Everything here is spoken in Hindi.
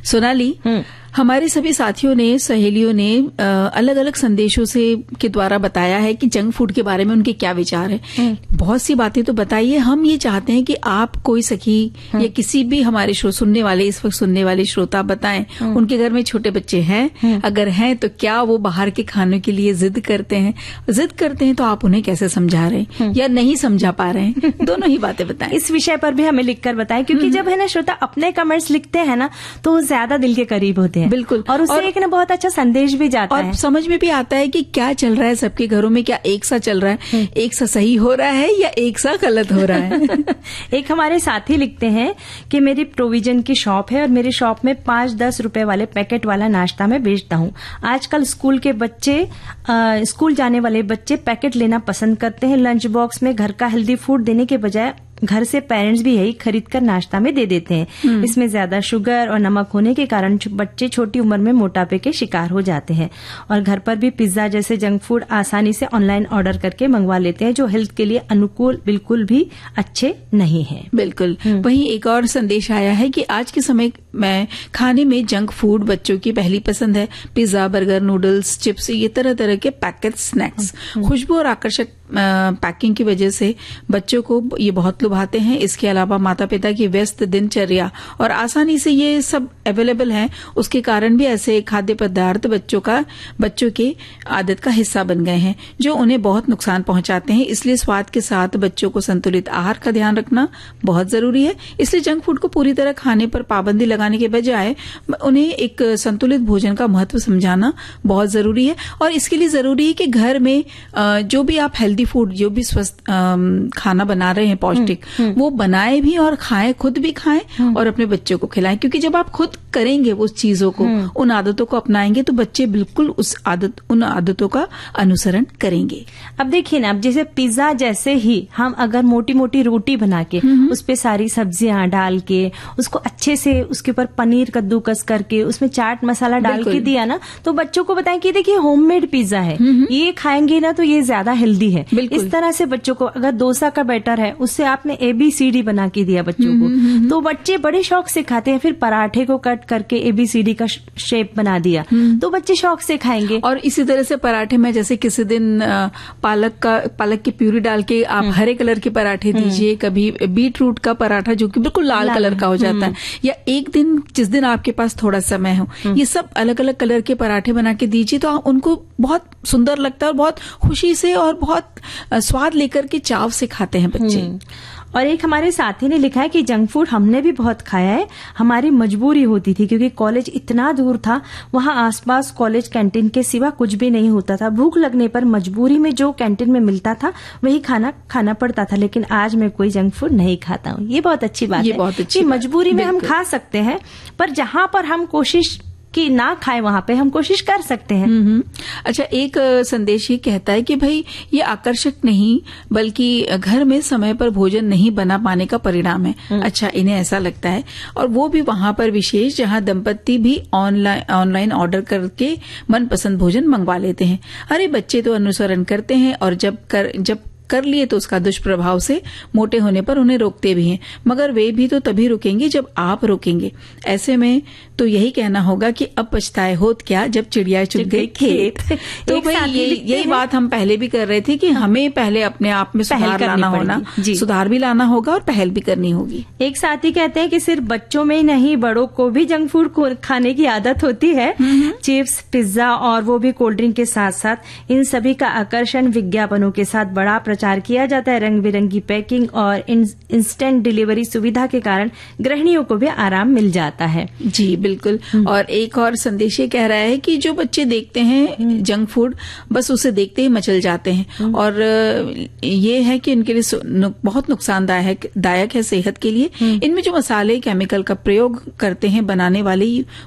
सोनाली, हमारे सभी साथियों ने, सहेलियों ने अलग अलग संदेशों से के द्वारा बताया है कि जंक फूड के बारे में उनके क्या विचार है। बहुत सी बातें तो बताइए। हम ये चाहते हैं कि आप कोई सखी या किसी भी हमारे शो सुनने वाले, इस वक्त सुनने वाले श्रोता बताएं, उनके घर में छोटे बच्चे हैं, अगर हैं तो क्या वो बाहर के खाने के लिए जिद करते हैं तो आप उन्हें कैसे समझा रहे हैं या नहीं समझा पा रहे हैं, दोनों ही बातें बताएं। इस विषय पर भी हमें लिखकर बताएं, क्योंकि जब है ना श्रोता अपने कमेंट्स लिखते हैं ना तो वो ज्यादा दिल के करीब होते हैं। बिल्कुल, और उससे एक ना बहुत अच्छा संदेश भी जाता है, और समझ में भी आता है कि क्या चल रहा है सबके घरों में, क्या एक सा चल रहा है, एक सा सही हो रहा है या एक सा गलत हो रहा है। एक हमारे साथी लिखते हैं कि मेरी प्रोविजन की शॉप है और मेरी शॉप में 5-10 रुपए वाले पैकेट वाला नाश्ता मैं बेचता हूँ। आजकल स्कूल जाने वाले बच्चे पैकेट लेना पसंद करते हैं। लंच बॉक्स में घर का हेल्दी फूड देने के बजाय घर से पेरेंट्स भी यही खरीद कर नाश्ता में दे देते हैं। इसमें ज्यादा शुगर और नमक होने के कारण बच्चे छोटी उम्र में मोटापे के शिकार हो जाते हैं और घर पर भी पिज्जा जैसे जंक फूड आसानी से ऑनलाइन ऑर्डर करके मंगवा लेते हैं, जो हेल्थ के लिए अनुकूल बिल्कुल भी अच्छे नहीं है। बिल्कुल। वहीं एक और संदेश आया है कि आज के समय में खाने में जंक फूड बच्चों की पहली पसंद है। पिज्जा, बर्गर, नूडल्स, चिप्स, ये तरह तरह के पैकेट स्नैक्स खुशबू और आकर्षक पैकिंग की वजह से बच्चों को ये बहुत लुभाते हैं। इसके अलावा माता पिता की व्यस्त दिनचर्या और आसानी से ये सब अवेलेबल है, उसके कारण भी ऐसे खाद्य पदार्थ बच्चों के आदत का हिस्सा बन गए हैं, जो उन्हें बहुत नुकसान पहुंचाते हैं। इसलिए स्वाद के साथ बच्चों को संतुलित आहार का ध्यान रखना बहुत जरूरी है। इसलिए जंक फूड को पूरी तरह खाने पर पाबंदी लगाने के बजाय उन्हें एक संतुलित भोजन का महत्व समझाना बहुत जरूरी है। और इसके लिए जरूरी है कि घर में जो भी आप हेल्दी फूड, जो भी स्वस्थ खाना बना रहे हैं पौष्टिक, वो बनाए भी और खाएं, खुद भी खाएं और अपने बच्चों को खिलाएं। क्योंकि जब आप खुद करेंगे उस चीजों को, उन आदतों को अपनाएंगे, तो बच्चे बिल्कुल उन आदतों का अनुसरण करेंगे। अब देखिए ना, अब जैसे पिज्जा जैसे ही हम अगर मोटी मोटी रोटी बना के उस पे सारी सब्जियां डाल के, उसको अच्छे से उसके ऊपर पनीर कद्दूकस करके, उसमें चाट मसाला डाल के दिया ना, तो बच्चों को बताएं कि देखिए होममेड पिज्जा है, ये खाएंगे ना तो ये ज्यादा हेल्दी है। इस तरह से बच्चों को, अगर डोसा का बैटर है उससे आपने ABCD बना के दिया बच्चों को, तो बच्चे बड़े शौक से खाते हैं। फिर पराठे को कट करके ABCD का शेप बना दिया तो बच्चे शौक से खाएंगे। और इसी तरह से पराठे में जैसे किसी दिन पालक की प्यूरी डाल के आप हरे कलर के पराठे दीजिए, कभी बीट रूट का पराठा जो कि बिल्कुल लाल कलर का हो जाता है, या एक दिन जिस दिन आपके पास थोड़ा समय हो, ये सब अलग अलग कलर के पराठे बना के दीजिए, तो उनको बहुत सुंदर लगता है और बहुत खुशी से और बहुत स्वाद लेकर के चाव से खाते हैं बच्चे। और एक हमारे साथी ने लिखा है कि जंक फूड हमने भी बहुत खाया है, हमारी मजबूरी होती थी क्योंकि कॉलेज इतना दूर था, वहां आसपास कॉलेज कैंटीन के सिवा कुछ भी नहीं होता था। भूख लगने पर मजबूरी में जो कैंटीन में मिलता था वही खाना पड़ता था, लेकिन आज मैं कोई जंक फूड नहीं खाता हूँ। ये बहुत अच्छी बात है कि मजबूरी में हम खा सकते हैं, पर जहां पर हम कोशिश कि ना खाए वहां पे हम कोशिश कर सकते हैं। अच्छा, एक संदेश ये कहता है कि भाई ये आकर्षक नहीं बल्कि घर में समय पर भोजन नहीं बना पाने का परिणाम है। अच्छा, इन्हें ऐसा लगता है, और वो भी वहां पर विशेष जहां दंपत्ति भी ऑनलाइन ऑर्डर करके मनपसंद भोजन मंगवा लेते हैं। अरे बच्चे तो अनुसरण करते हैं और जब कर लिए तो उसका दुष्प्रभाव से मोटे होने पर उन्हें रोकते भी हैं, मगर वे भी तो तभी रुकेंगे जब आप रोकेंगे। ऐसे में तो यही कहना होगा कि अब पछताए होत क्या जब चिड़िया चुग गई खेत। तो भाई यही बात हम पहले भी कर रहे थे कि हमें पहले अपने आप में सुधार भी लाना होगा और पहल भी करनी होगी। एक साथी कहते हैं कि सिर्फ बच्चों में ही नहीं, बड़ों को भी जंक फूड खाने की आदत होती है। चिप्स, पिज्जा और वो भी कोल्ड ड्रिंक के साथ साथ इन सभी का आकर्षण विज्ञापनों के साथ बड़ा प्रचार किया जाता है। रंग बिरंगी पैकिंग और इंस्टेंट डिलीवरी सुविधा के कारण गृहिणियों को भी आराम मिल जाता है। जी बिल्कुल। और एक और संदेश ये कह रहा है कि जो बच्चे देखते हैं जंक फूड, बस उसे देखते ही मचल जाते हैं, और ये है कि इनके लिए बहुत नुकसानदायक है सेहत के लिए। इनमें जो मसाले, केमिकल का प्रयोग करते हैं बनाने वाले,